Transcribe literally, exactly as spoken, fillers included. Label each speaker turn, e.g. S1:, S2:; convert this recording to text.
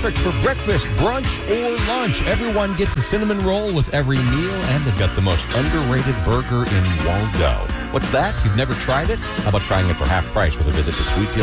S1: perfect for breakfast, brunch, or lunch. Everyone gets a cinnamon roll with every meal, and they've got the most underrated burger in Waldo. What's that? You've never tried it? How about trying it for half price with a visit to Sweet Deal